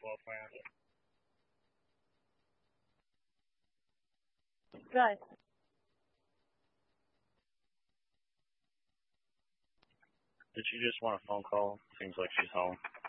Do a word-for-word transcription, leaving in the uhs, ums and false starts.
floor plan. Right. Did she just want a phone call? Seems like she's home.